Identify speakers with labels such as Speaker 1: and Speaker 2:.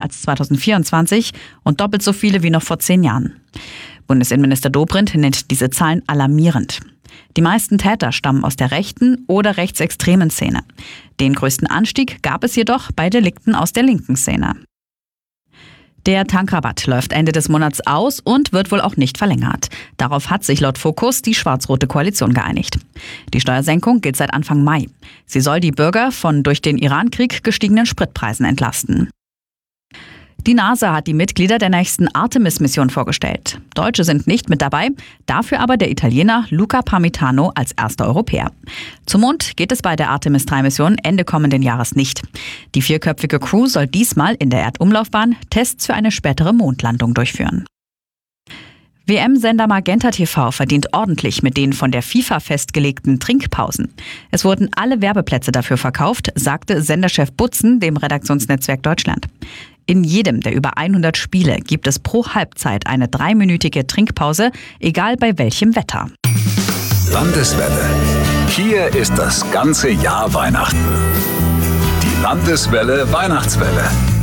Speaker 1: als 2024 und doppelt so viele wie noch vor 10 Jahren. Bundesinnenminister Dobrindt nennt diese Zahlen alarmierend. Die meisten Täter stammen aus der rechten oder rechtsextremen Szene. Den größten Anstieg gab es jedoch bei Delikten aus der linken Szene. Der Tankrabatt läuft Ende des Monats aus und wird wohl auch nicht verlängert. Darauf hat sich laut Focus die schwarz-rote Koalition geeinigt. Die Steuersenkung gilt seit Anfang Mai. Sie soll die Bürger von durch den Iran-Krieg gestiegenen Spritpreisen entlasten. Die NASA hat die Mitglieder der nächsten Artemis-Mission vorgestellt. Deutsche sind nicht mit dabei, dafür aber der Italiener Luca Parmitano als erster Europäer. Zum Mond geht es bei der Artemis-3-Mission Ende kommenden Jahres nicht. Die 4-köpfige Crew soll diesmal in der Erdumlaufbahn Tests für eine spätere Mondlandung durchführen. WM-Sender Magenta TV verdient ordentlich mit den von der FIFA festgelegten Trinkpausen. Es wurden alle Werbeplätze dafür verkauft, sagte Senderchef Butzen dem Redaktionsnetzwerk Deutschland. In jedem der über 100 Spiele gibt es pro Halbzeit eine 3-minütige Trinkpause, egal bei welchem Wetter.
Speaker 2: Landeswelle. Hier ist das ganze Jahr Weihnachten. Die Landeswelle Weihnachtswelle.